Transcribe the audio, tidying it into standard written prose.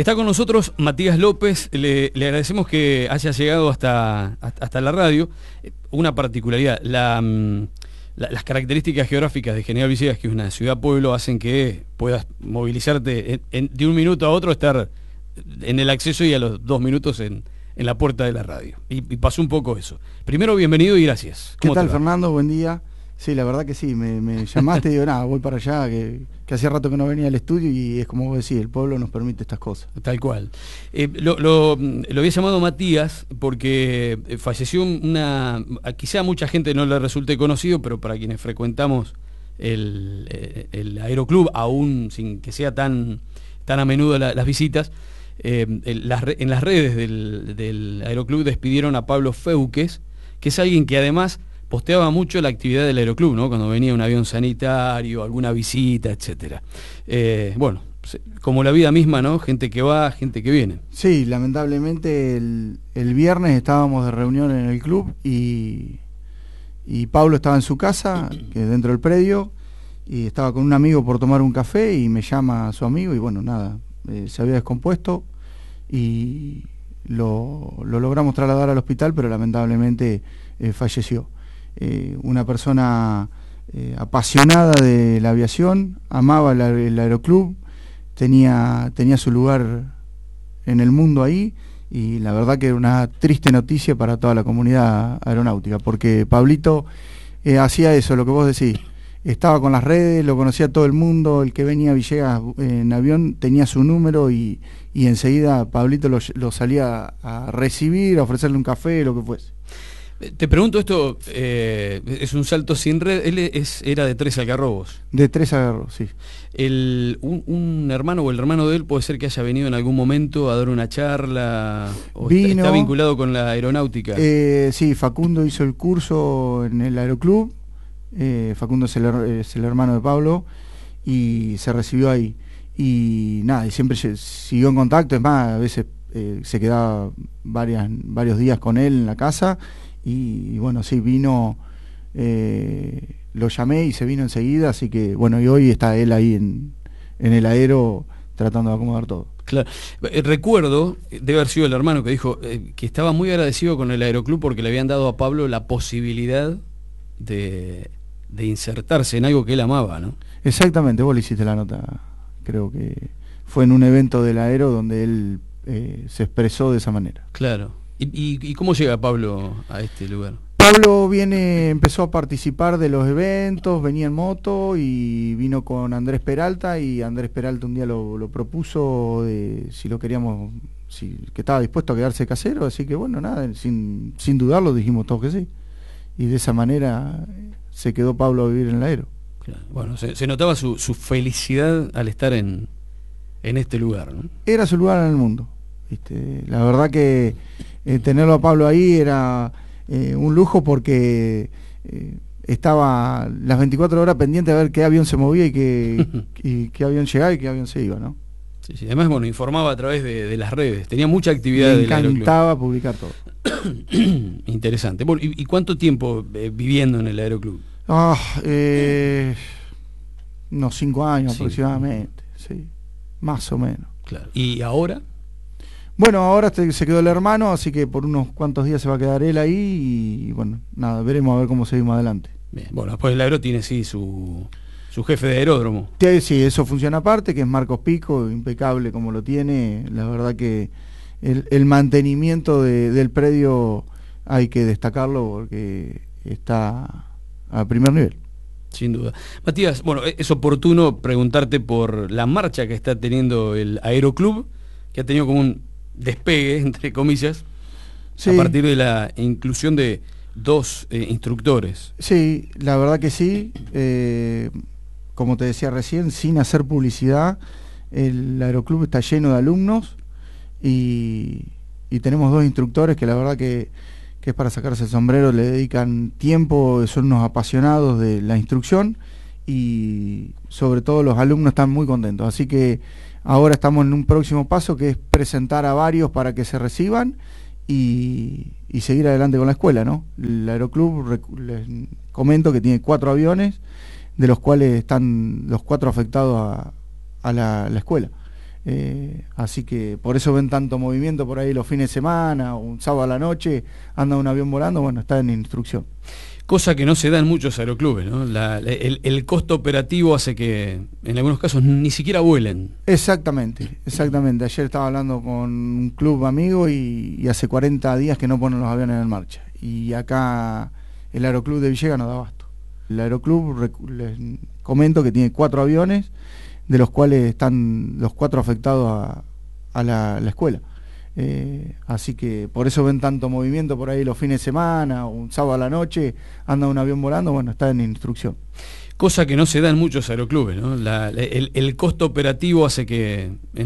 Está con nosotros Matías López, le agradecemos que haya llegado hasta la radio. Una particularidad, las características geográficas de General Villegas, que es una ciudad-pueblo, hacen que puedas movilizarte de un minuto a otro, estar en el acceso y a los 2 minutos en la puerta de la radio. Y pasó un poco eso. Primero, bienvenido y gracias. ¿Qué tal, Fernando? Buen día. Sí, la verdad que sí, me llamaste y digo, nada, voy para allá, que hacía rato que no venía al estudio y es como vos decís, el pueblo nos permite estas cosas. Tal cual. Lo había llamado Matías porque falleció quizá a mucha gente no le resulte conocido, pero para quienes frecuentamos el Aeroclub, aún sin que sea tan a menudo las visitas, en las redes del Aeroclub despidieron a Pablo Feuques, que es alguien que además posteaba mucho la actividad del Aeroclub, ¿no? Cuando venía un avión sanitario, alguna visita, etcétera. Bueno, como la vida misma, ¿no? Gente que va, gente que viene. Sí, lamentablemente el viernes estábamos de reunión en el club y Pablo estaba en su casa, que dentro del predio, y estaba con un amigo por tomar un café y me llama su amigo y bueno, nada, se había descompuesto y lo logramos trasladar al hospital, pero lamentablemente falleció. Una persona apasionada de la aviación, amaba el Aeroclub, tenía su lugar en el mundo ahí, y la verdad que era una triste noticia para toda la comunidad aeronáutica, porque Pablito hacía eso, lo que vos decís, estaba con las redes, lo conocía todo el mundo, el que venía a Villegas en avión tenía su número y enseguida Pablito lo salía a recibir, a ofrecerle un café, lo que fuese. Te pregunto esto, es un salto sin red, él era de Tres Algarrobos. De Tres Algarrobos, sí. Un hermano o el hermano de él puede ser que haya venido en algún momento a dar una charla, o vino, está vinculado con la aeronáutica. Sí, Facundo hizo el curso en el Aeroclub, Facundo es el hermano de Pablo, y se recibió ahí. Y nada, y siempre siguió en contacto, es más, a veces se quedaba varios días con él en la casa. Y bueno, sí, vino, lo llamé y se vino enseguida, así que bueno, y hoy está él ahí en el aero tratando de acomodar todo. Claro. Recuerdo, debe haber sido el hermano que dijo que estaba muy agradecido con el Aeroclub porque le habían dado a Pablo la posibilidad de insertarse en algo que él amaba, ¿no? Exactamente, vos le hiciste la nota, creo que fue en un evento del aero donde él se expresó de esa manera. Claro. ¿Y cómo llega Pablo a este lugar? Pablo empezó a participar de los eventos, venía en moto y vino con Andrés Peralta, y Andrés Peralta un día lo propuso de si lo queríamos, que estaba dispuesto a quedarse casero, así que bueno, nada, sin dudarlo dijimos todos que sí. Y de esa manera se quedó Pablo a vivir en el aero. Claro. Bueno, se notaba su felicidad al estar en este lugar, ¿no? Era su lugar en el mundo. La verdad que tenerlo a Pablo ahí era un lujo, porque estaba las 24 horas pendiente de ver qué avión se movía y qué avión llegaba y qué avión se iba, ¿no? Sí. Además, bueno, informaba a través de las redes, tenía mucha actividad. Me encantaba publicar todo. Interesante. Bueno, ¿y cuánto tiempo viviendo en el Aeroclub? Unos 5 años aproximadamente, sí, más o menos. Claro. ¿Y ahora? Bueno, ahora se quedó el hermano, así que por unos cuantos días se va a quedar él ahí y bueno, nada, veremos a ver cómo seguimos adelante. Bien, bueno, después el aero tiene sí su jefe de aeródromo. Sí, eso funciona aparte, que es Marcos Pico, impecable como lo tiene. La verdad que el mantenimiento del predio hay que destacarlo porque está a primer nivel. Sin duda. Matías, bueno, es oportuno preguntarte por la marcha que está teniendo el Aeroclub, que ha tenido como un despegue, entre comillas, sí, a partir de la inclusión de 2 instructores. Sí, la verdad que sí. Como te decía recién, sin hacer publicidad, el Aeroclub está lleno de alumnos y tenemos 2 instructores que la verdad que es para sacarse el sombrero, le dedican tiempo, son unos apasionados de la instrucción y sobre todo los alumnos están muy contentos. Así que ahora estamos en un próximo paso, que es presentar a varios para que se reciban y seguir adelante con la escuela, ¿no? El Aeroclub, les comento que tiene 4 aviones, de los cuales están los 4 afectados a la escuela. Así que por eso ven tanto movimiento por ahí los fines de semana, un sábado a la noche, anda un avión volando, bueno, está en instrucción. Cosa que no se da en muchos aeroclubes, ¿no? El costo operativo hace que en algunos casos ni siquiera vuelen. Exactamente. Ayer estaba hablando con un club amigo y hace 40 días que no ponen los aviones en marcha. Y acá el aeroclub de Villegas no da abasto. El aeroclub, les comento que tiene 4 aviones, de los cuales están los 4 afectados a la escuela. Así que por eso ven tanto movimiento por ahí los fines de semana, un sábado a la noche, anda un avión volando, bueno, está en instrucción. Cosa que no se da en muchos aeroclubes, ¿no? El costo operativo hace que